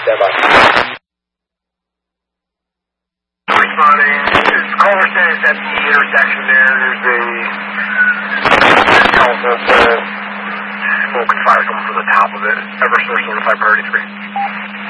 Stand by. Responding. Caller says at the intersection there's a telephone pole. Smoke and fire coming from the top of it. Eversource notified priority 3.